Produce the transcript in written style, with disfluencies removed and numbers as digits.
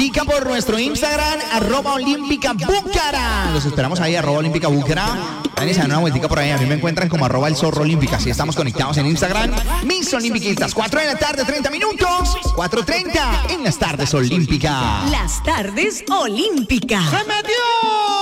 Por nuestro Instagram, @olímpica_bucara. Los esperamos ahí, @olímpica_bucara. Vayan a dar una vueltica por ahí. A mí me encuentran como @elzorroolímpica. Así estamos conectados en Instagram. Mis Olimpiquistas, 4 de la tarde, 30 minutos. 4:30 en las tardes olímpicas. Las tardes olímpicas. ¡Se metió!